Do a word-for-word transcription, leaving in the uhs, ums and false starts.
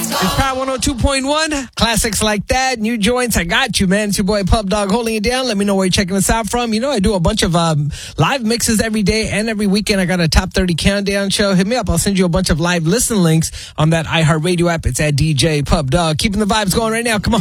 It's Power one oh two point one. Classics like that, new joints. I got you, man. It's your boy Pub Dog holding it down. Let me know where you're checking us out from. You know, I do a bunch of um, live mixes every day and every weekend. I got a top thirty countdown show. Hit me up. I'll send you a bunch of live listen links on that iHeartRadio app. It's at D J Pub Dog. Keeping the vibes going right now. Come on.